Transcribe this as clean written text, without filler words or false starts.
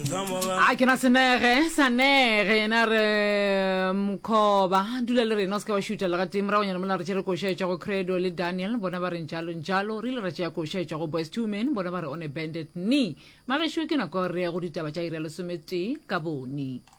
I can sanere na re mkhoba dula le rena ska wa shoota la gatim ra wanyana mona re tshere ko shetsha go Credo le Daniel bona ba re njalo rile re tshya ko shetsha go Boys Two Men bona ba re on a bandit ni mara shwe ke na go re go ditaba tsa irelo someti ka boni.